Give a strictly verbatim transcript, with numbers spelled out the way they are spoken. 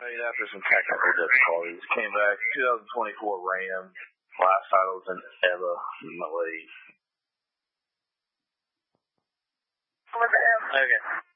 After some technical difficulties, came back. twenty twenty-four Ram. Last title was an Eva Malay. Okay.